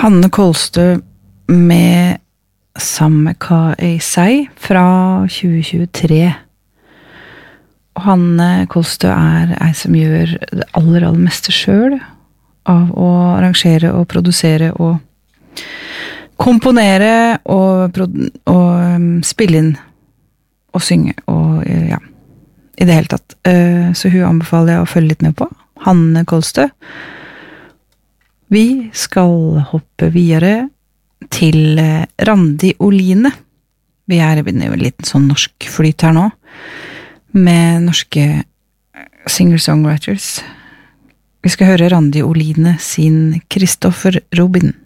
Hanne Kolstø med Samme hva jeg sier fra 2023. Og Hanne Kolstø ei som gjør det aller meste selv av å arrangere og produsere og komponere og spille inn og synge og ja, i det hele tatt. Så hun anbefaler jeg å følge litt med på. Hanne Kolstø. Vi skal hoppe videre til Randi Oline. Vi er i en liten sånn norsk flyt her nå, med norske singer-songwriters. Vi skal høre Randi Oline sin Kristoffer Robin.